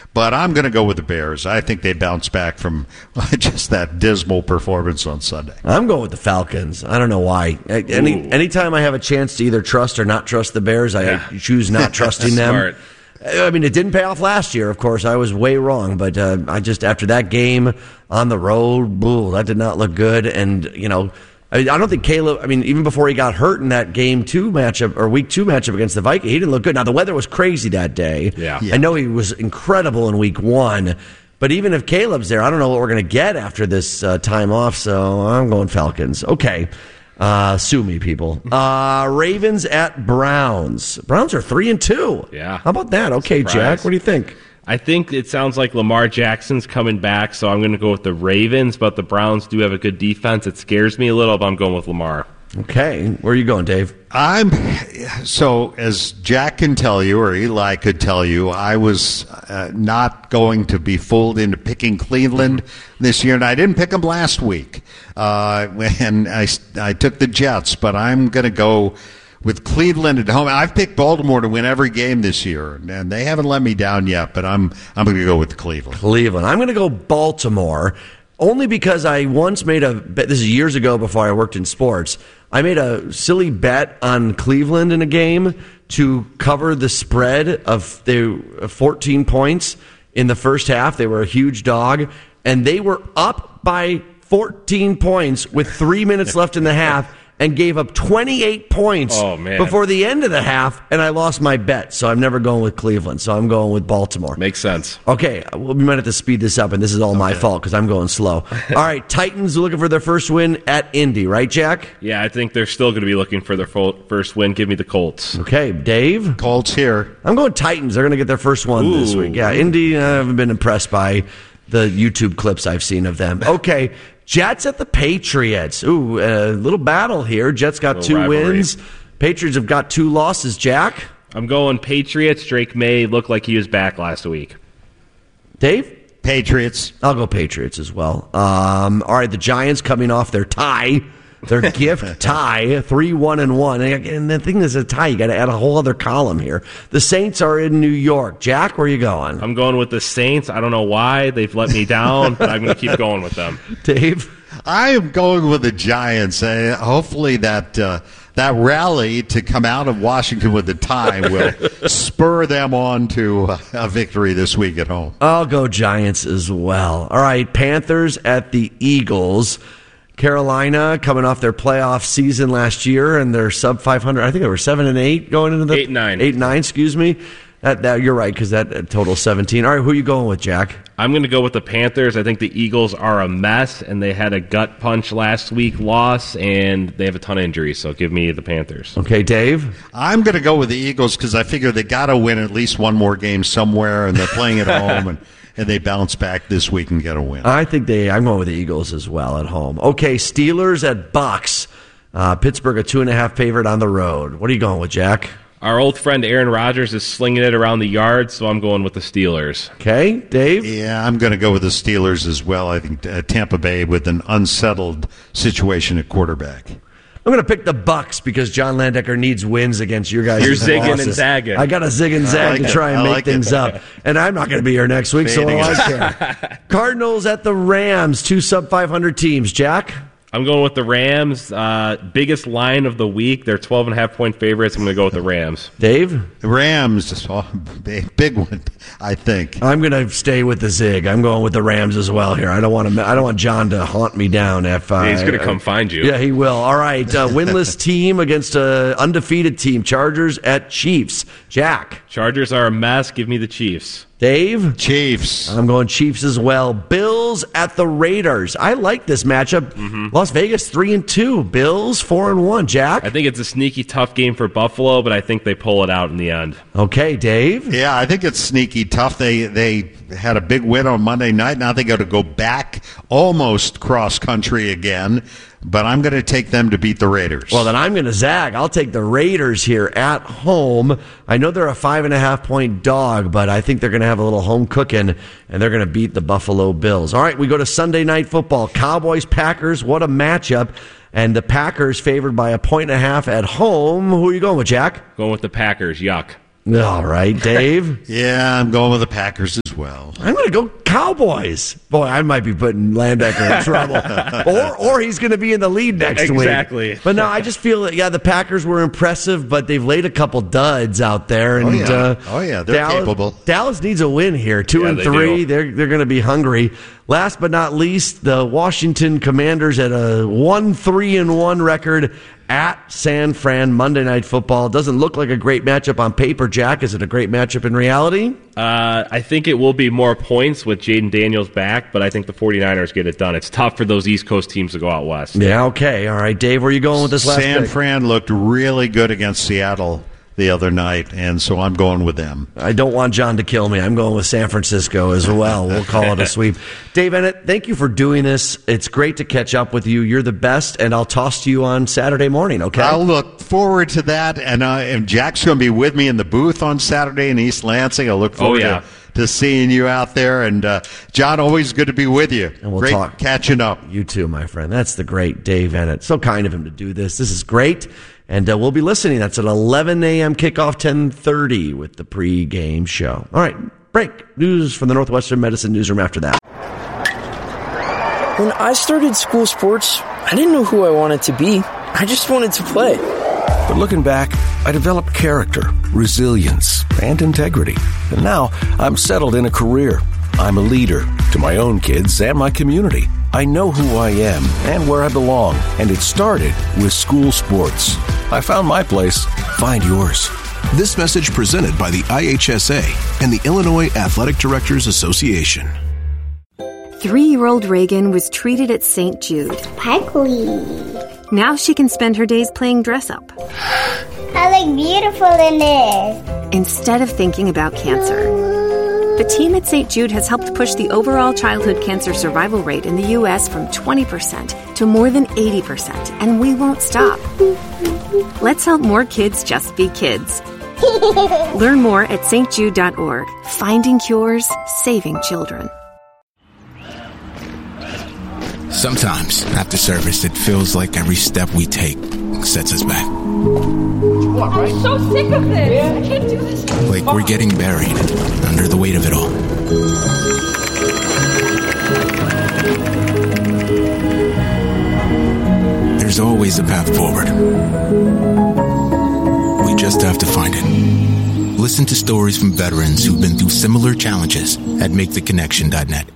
But I'm going to go with the Bears. I think they bounce back from just that dismal performance on Sunday. I'm going with the Falcons. I don't know why. Anytime I have a chance to either trust or not trust the Bears, I choose not trusting them. Smart. I mean, it didn't pay off last year, of course. I was way wrong. But I just, after that game on the road, that did not look good. And, I don't think Caleb, even before he got hurt in that week 2 matchup against the Vikings, he didn't look good. Now, the weather was crazy that day. Yeah. I know he was incredible in week 1. But even if Caleb's there, I don't know what we're going to get after this time off. So I'm going Falcons. Okay. Sue me, people. Ravens at Browns. Browns are 3-2. Yeah. How about that? Okay, Surprise. Jack, what do you think? I think it sounds like Lamar Jackson's coming back, so I'm going to go with the Ravens, but the Browns do have a good defense. It scares me a little, but I'm going with Lamar. Okay. Where are you going, Dave? So as Jack can tell you, or Eli could tell you, I was not going to be fooled into picking Cleveland this year, and I didn't pick them last week. And I took the Jets, but I'm going to go with Cleveland at home. I've picked Baltimore to win every game this year, and they haven't let me down yet, but I'm going to go with Cleveland. I'm going to go Baltimore, only because I once made a bet. This is years ago before I worked in sports. I made a silly bet on Cleveland in a game to cover the spread of the 14 points in the first half. They were a huge dog, and they were up by 14 points with 3 minutes left in the half, and gave up 28 points before the end of the half, and I lost my bet. So I'm never going with Cleveland. So I'm going with Baltimore. Makes sense. Okay, we might have to speed this up, and this is all my fault because I'm going slow. All right, Titans looking for their first win at Indy, right, Jack? Yeah, I think they're still going to be looking for their first win. Give me the Colts. Okay, Dave? Colts here. I'm going Titans. They're going to get their first one this week. Yeah, Indy, I haven't been impressed by the YouTube clips I've seen of them. Okay, Jets at the Patriots. Ooh, a little battle here. Jets got 2 wins. Patriots have got 2 losses. Jack? I'm going Patriots. Drake May looked like he was back last week. Dave? Patriots. I'll go Patriots as well. All right, the Giants coming off their tie. Their gift tie, 3-1-1. And the thing is, a tie, you got to add a whole other column here. The Saints are in New York. Jack, where are you going? I'm going with the Saints. I don't know why. They've let me down, but I'm going to keep going with them. Dave? I am going with the Giants. Hopefully that rally to come out of Washington with the tie will spur them on to a victory this week at home. I'll go Giants as well. All right, Panthers at the Eagles. Carolina coming off their playoff season last year, and they're sub 500. I think they were 7-8 going into the 8-9. 8-9. Excuse me. That you're right, because that total 17. All right, who are you going with, Jack? I'm going to go with the Panthers. I think the Eagles are a mess, and they had a gut punch last week loss, and they have a ton of injuries. So give me the Panthers. Okay, Dave. I'm going to go with the Eagles because I figure they got to win at least one more game somewhere, and they're playing at home and they bounce back this week and get a win. I'm going with the Eagles as well at home. Okay, Steelers at Bucks. Pittsburgh a 2.5 favorite on the road. What are you going with, Jack? Our old friend Aaron Rodgers is slinging it around the yard, so I'm going with the Steelers. Okay, Dave? Yeah, I'm going to go with the Steelers as well. I think Tampa Bay with an unsettled situation at quarterback. I'm going to pick the Bucks because John Landecker needs wins against your guys. You're zigging and zagging. I got to zig and zag to try and make things up. And I'm not going to be here next week, so I care. Cardinals at the Rams, 2 sub 500 teams. Jack? I'm going with the Rams. Biggest line of the week. They're 12.5-point favorites. I'm going to go with the Rams. Dave? The Rams, big one, I think. I'm going to stay with the zig. I'm going with the Rams as well here. I don't want John to haunt me down. He's going to come find you. Yeah, he will. All right, winless team against an undefeated team. Chargers at Chiefs. Jack? Chargers are a mess. Give me the Chiefs. Dave? Chiefs. I'm going Chiefs as well. Bills at the Raiders. I like this matchup. Mm-hmm. Las Vegas 3-2. Bills 4-1. Jack? I think it's a sneaky tough game for Buffalo, but I think they pull it out in the end. Okay, Dave? Yeah, I think it's sneaky tough. They had a big win on Monday night. Now they got to go back almost cross country again. But I'm going to take them to beat the Raiders. Well, then I'm going to zag. I'll take the Raiders here at home. I know they're a 5.5-point dog, but I think they're going to have a little home cooking, and they're going to beat the Buffalo Bills. All right, we go to Sunday Night Football. Cowboys-Packers, what a matchup. And the Packers favored by 1.5 at home. Who are you going with, Jack? Going with the Packers. Yuck. All right, Dave. Yeah, I'm going with the Packers as well. I'm going to go Cowboys. Boy, I might be putting Landecker in trouble. or he's going to be in the lead next week. Exactly. But no, I just feel that, the Packers were impressive, but they've laid a couple duds out there. And, they're capable. Dallas needs a win here. 2-3. They're going to be hungry. Last but not least, the Washington Commanders at a 1-3-1 record at San Fran. Monday Night Football. Doesn't look like a great matchup on paper, Jack. Is it a great matchup in reality? I think it will be more points with Jaden Daniels back, but I think the 49ers get it done. It's tough for those East Coast teams to go out west. Yeah, okay. All right, Dave, where are you going with this last San pick? Fran looked really good against Seattle the other night, and so I'm going with them. I don't want John to kill me. I'm going with San Francisco as well. We'll call it a sweep. Dave Ennett, thank you for doing this. It's great to catch up with you. You're the best, and I'll toss to you on Saturday morning, okay? I'll look forward to that, and Jack's going to be with me in the booth on Saturday in East Lansing. I look forward to seeing you out there. And, John, always good to be with you. And we'll great talk. Catching up. You too, my friend. That's the great Dave Ennett. So kind of him to do this. This is great. And we'll be listening. That's at 11 a.m. kickoff, 10:30 with the pregame show. All right, break. News from the Northwestern Medicine Newsroom after that. When I started school sports, I didn't know who I wanted to be. I just wanted to play. But looking back, I developed character, resilience, and integrity. And now I'm settled in a career. I'm a leader to my own kids and my community. I know who I am and where I belong, and it started with school sports. I found my place. Find yours. This message presented by the IHSA and the Illinois Athletic Directors Association. 3-year-old Reagan was treated at St. Jude. Sparkly. Now she can spend her days playing dress-up. I look beautiful in this. Instead of thinking about cancer. The team at St. Jude has helped push the overall childhood cancer survival rate in the U.S. from 20% to more than 80%, and we won't stop. Let's help more kids just be kids. Learn more at stjude.org. Finding cures, saving children. Sometimes, after service, it feels like every step we take sets us back. I'm so sick of this. I can't do this. Like we're getting buried under the weight of it all. There's always a path forward. We just have to find it. Listen to stories from veterans who've been through similar challenges at MakeTheConnection.net.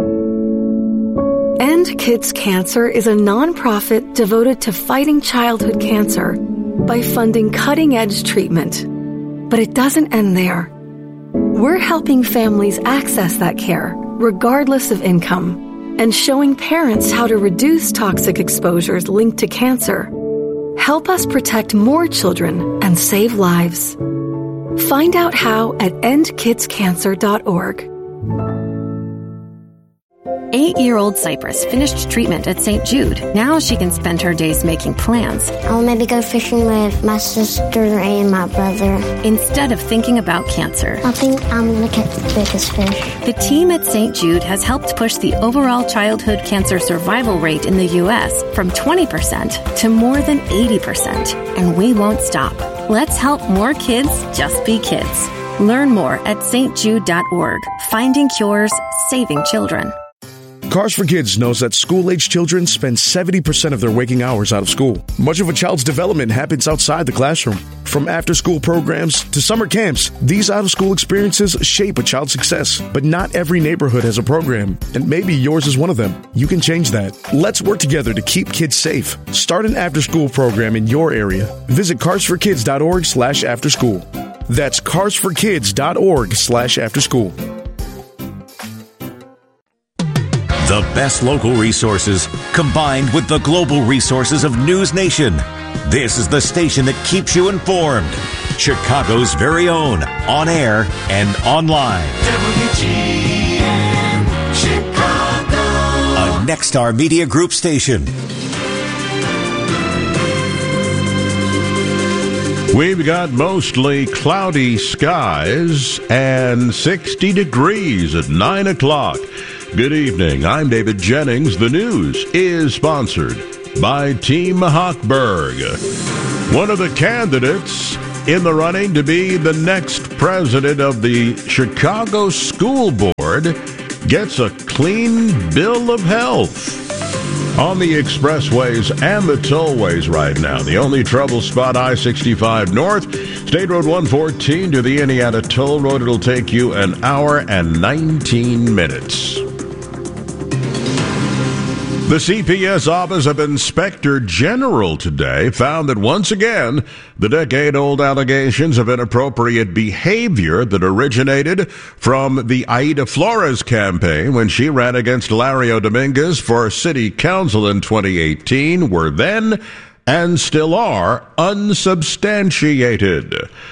End Kids Cancer is a nonprofit devoted to fighting childhood cancer by funding cutting-edge treatment. But it doesn't end there. We're helping families access that care, regardless of income, and showing parents how to reduce toxic exposures linked to cancer. Help us protect more children and save lives. Find out how at endkidscancer.org. 8-year-old Cypress finished treatment at St. Jude. Now she can spend her days making plans. I'll maybe go fishing with my sister and my brother. Instead of thinking about cancer. I think I'm going to catch the biggest fish. The team at St. Jude has helped push the overall childhood cancer survival rate in the U.S. from 20% to more than 80%. And we won't stop. Let's help more kids just be kids. Learn more at stjude.org. Finding cures, saving children. Cars for Kids knows that school-age children spend 70% of their waking hours out of school. Much of a child's development happens outside the classroom. From after-school programs to summer camps, these out-of-school experiences shape a child's success. But not every neighborhood has a program, and maybe yours is one of them. You can change that. Let's work together to keep kids safe. Start an after-school program in your area. Visit carsforkids.org/afterschool. That's carsforkids.org/afterschool. The best local resources combined with the global resources of News Nation. This is the station that keeps you informed. Chicago's very own, on air and online. WGN Chicago. A Nexstar Media Group station. We've got mostly cloudy skies and 60 degrees at 9 o'clock. Good evening. I'm David Jennings. The news is sponsored by Team Hochberg. One of the candidates in the running to be the next president of the Chicago School Board gets a clean bill of health. On the expressways and the tollways right now, the only trouble spot, I-65 North, State Road 114 to the Indiana Toll Road. It'll take you an hour and 19 minutes. The CPS Office of Inspector General today found that once again, the decade-old allegations of inappropriate behavior that originated from the Aida Flores campaign when she ran against Lario Dominguez for city council in 2018 were then and still are unsubstantiated.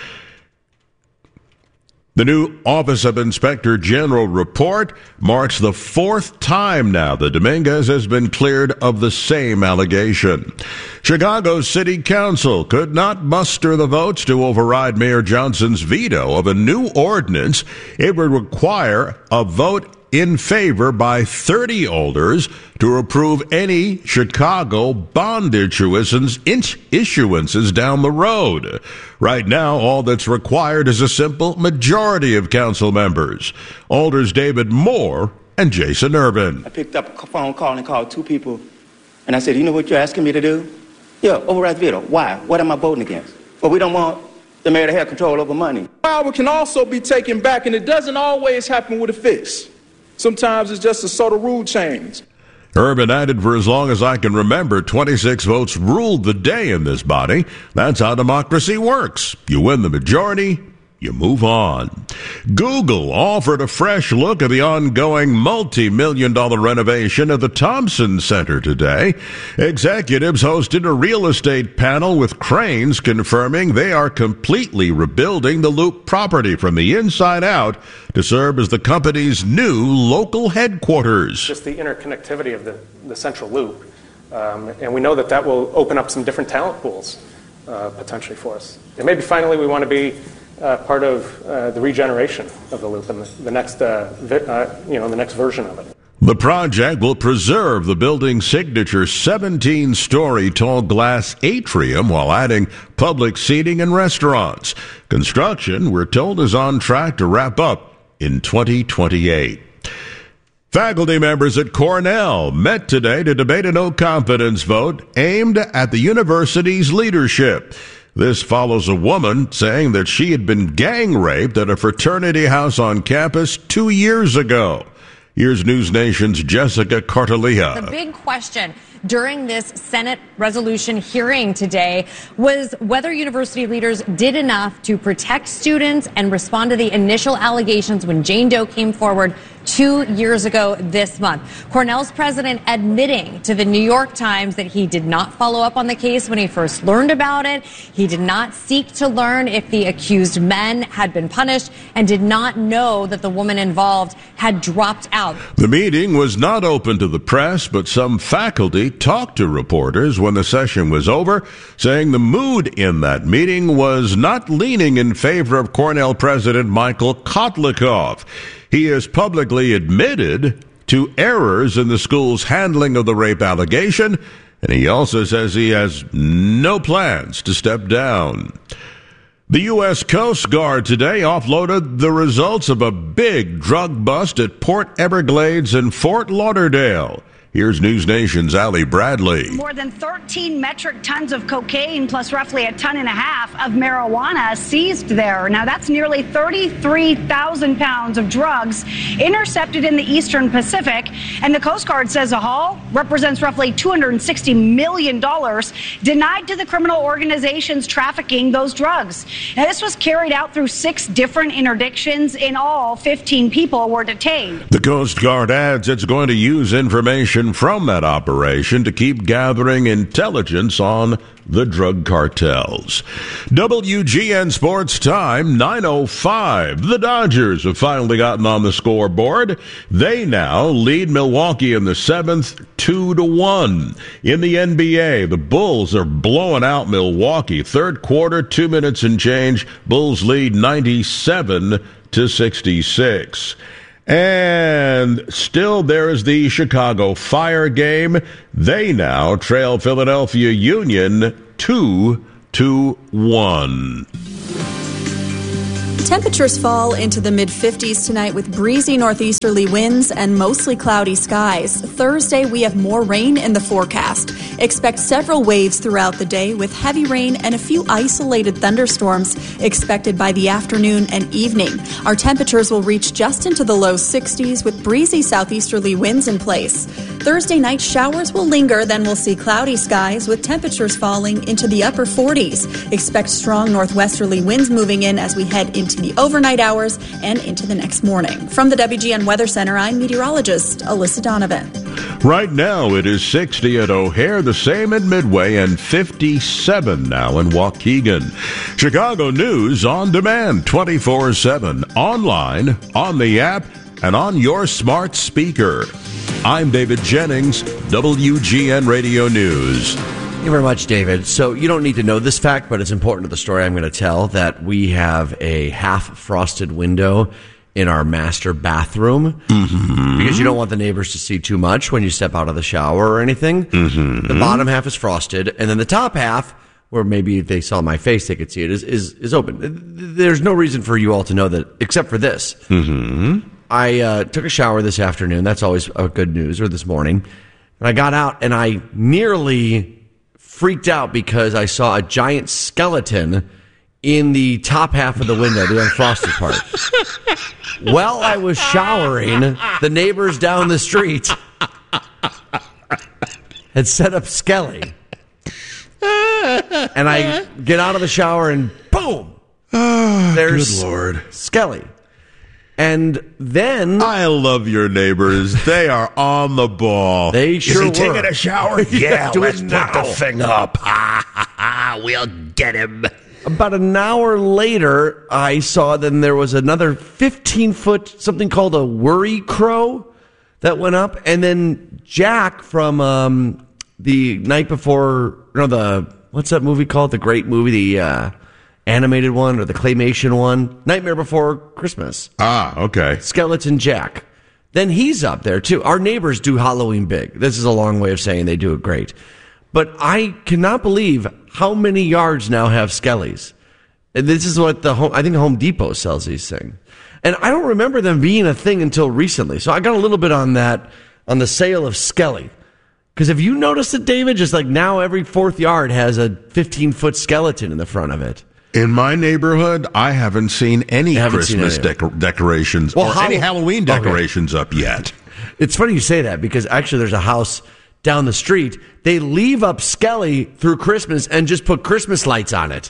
The new Office of Inspector General report marks the fourth time now that Dominguez has been cleared of the same allegation. Chicago's City Council could not muster the votes to override Mayor Johnson's veto of a new ordinance. It would require a vote in favor by 30 alders to approve any Chicago bond issuances down the road. Right now, all that's required is a simple majority of council members. Alders David Moore and Jason Urban. I picked up a phone call and called two people, and I said, you know what you're asking me to do? Yeah, override the veto. Why? What am I voting against? Well, we don't want the mayor to have control over money. Power can also be taken back, and it doesn't always happen with a fix. Sometimes it's just a sort of rule change. Urban added, for as long as I can remember, 26 votes ruled the day in this body. That's how democracy works. You win the majority, you move on. Google offered a fresh look at the ongoing multi-million-dollar renovation of the Thompson Center today. Executives hosted a real estate panel with Cranes confirming they are completely rebuilding the Loop property from the inside out to serve as the company's new local headquarters. Just the interconnectivity of the Central Loop. And we know that will open up some different talent pools potentially for us. And maybe finally we want to be part of the regeneration of the loop and the next, the next version of it. The project will preserve the building's signature 17-story tall glass atrium while adding public seating and restaurants. Construction, we're told, is on track to wrap up in 2028. Faculty members at Cornell met today to debate a no-confidence vote aimed at the university's leadership. This follows a woman saying that she had been gang raped at a fraternity house on campus 2 years ago. Here's News Nation's Jessica Cartalia. The big question during this Senate resolution hearing today was whether university leaders did enough to protect students and respond to the initial allegations when Jane Doe came forward 2 years ago this month. Cornell's president admitting to the New York Times that he did not follow up on the case when he first learned about it. He did not seek to learn if the accused men had been punished and did not know that the woman involved had dropped out. The meeting was not open to the press, but some faculty talked to reporters when the session was over, saying the mood in that meeting was not leaning in favor of Cornell President Michael Kotlikoff. He has publicly admitted to errors in the school's handling of the rape allegation, and he also says he has no plans to step down. The U.S. Coast Guard today offloaded the results of a big drug bust at Port Everglades in Fort Lauderdale. Here's News Nation's Allie Bradley. More than 13 metric tons of cocaine plus roughly 1.5 tons of marijuana seized there. Now that's nearly 33,000 pounds of drugs intercepted in the Eastern Pacific. And the Coast Guard says a haul represents roughly $260 million denied to the criminal organizations trafficking those drugs. Now this was carried out through 6 different interdictions. In all, 15 people were detained. The Coast Guard adds it's going to use information from that operation to keep gathering intelligence on the drug cartels. WGN Sports Time, 9:05. The Dodgers have finally gotten on the scoreboard. They now lead Milwaukee in the 7th, 2-1. In the NBA, the Bulls are blowing out Milwaukee. Third quarter, 2 minutes and change. Bulls lead 97-66. And still there is the Chicago Fire game. They now trail Philadelphia Union 2-1. Temperatures fall into the mid-50s tonight with breezy northeasterly winds and mostly cloudy skies. Thursday, we have more rain in the forecast. Expect several waves throughout the day with heavy rain and a few isolated thunderstorms expected by the afternoon and evening. Our temperatures will reach just into the low 60s with breezy southeasterly winds in place. Thursday night showers will linger, then we'll see cloudy skies with temperatures falling into the upper 40s. Expect strong northwesterly winds moving in as we head into the overnight hours and into the next morning. From the WGN Weather Center, I'm meteorologist Alyssa Donovan. Right now it is 60 at O'Hare, the same at Midway, and 57 now in Waukegan. Chicago News on demand 24/7, online, on the app, and on your smart speaker. I'm David Jennings, WGN Radio News. Thank you very much, David. So you don't need to know this fact, but it's important to the story I'm going to tell, that we have a half-frosted window in our master bathroom because you don't want the neighbors to see too much when you step out of the shower or anything. The bottom half is frosted, and then the top half, where maybe if they saw my face, they could see it, is open. There's no reason for you all to know that, except for this. I took a shower this afternoon. That's always a good news, or this morning. And I got out, and I nearly freaked out because I saw a giant skeleton in the top half of the window, the unfrosted part. While I was showering, the neighbors down the street had set up Skelly. And I get out of the shower and boom! There's good Lord. Skelly. And then I love your neighbors. They are on the ball. They sure were. Is he taking a shower? Yeah, let's put the thing up. We'll get him. About an hour later, I saw then there was another 15-foot, something called a worry crow that went up. And then Jack from the night before, what's that movie called? The great movie, the animated one or the claymation one, Nightmare Before Christmas. Okay. Skeleton Jack. Then he's up there too. Our neighbors do Halloween big. This is a long way of saying they do it great. But I cannot believe how many yards now have Skellies. And this is what I think Home Depot sells these things. And I don't remember them being a thing until recently. So I got a little bit on that, on the sale of Skelly. Because have you noticed it, David? Just like now every fourth yard has a 15-foot skeleton in the front of it. In my neighborhood, I haven't seen any Christmas decorations or any Halloween decorations up yet. It's funny you say that because actually there's a house down the street. They leave up Skelly through Christmas and just put Christmas lights on it.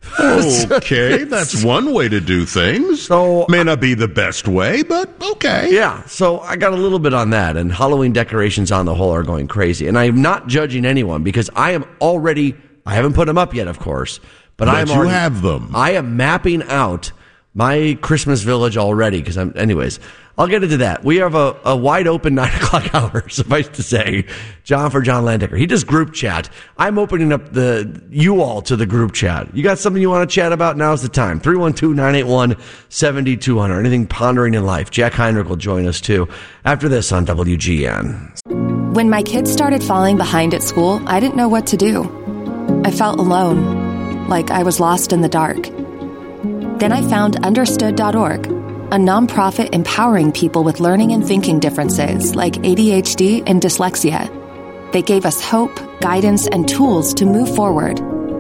Okay, that's one way to do things. So may not be the best way, but okay. Yeah, so I got a little bit on that, and Halloween decorations on the whole are going crazy. And I'm not judging anyone because I haven't put them up yet, of course. But you have them. I am mapping out my Christmas village already anyways, I'll get into that. We have a wide open 9 o'clock hour, suffice to say. John Landecker. He does group chat. I'm opening up you all to the group chat. You got something you want to chat about? Now's the time. 312-981-7200. Anything pondering in life. Jack Heinrich will join us too after this on WGN. When my kids started falling behind at school, I didn't know what to do. I felt alone. Like I was lost in the dark. Then I found Understood.org, a nonprofit empowering people with learning and thinking differences like ADHD and dyslexia. They gave us hope, guidance, and tools to move forward.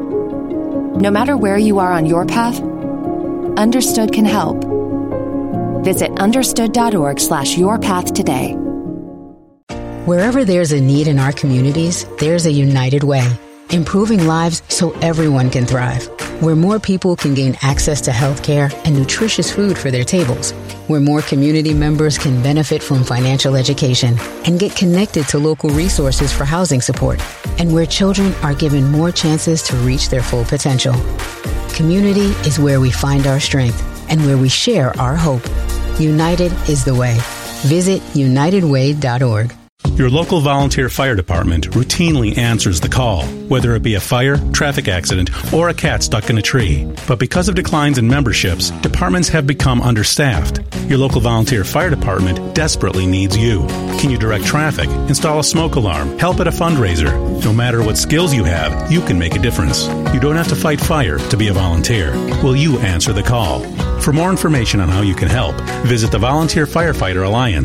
No matter where you are on your path, Understood can help. Visit Understood.org/yourpath today. Wherever there's a need in our communities, there's a United Way. Improving lives so everyone can thrive. Where more people can gain access to health care and nutritious food for their tables. Where more community members can benefit from financial education and get connected to local resources for housing support. And where children are given more chances to reach their full potential. Community is where we find our strength and where we share our hope. United is the way. Visit UnitedWay.org. Your local volunteer fire department routinely answers the call, whether it be a fire, traffic accident, or a cat stuck in a tree. But because of declines in memberships, departments have become understaffed. Your local volunteer fire department desperately needs you. Can you direct traffic, install a smoke alarm, help at a fundraiser? No matter what skills you have, you can make a difference. You don't have to fight fire to be a volunteer. Will you answer the call? For more information on how you can help, visit the Volunteer Firefighter Alliance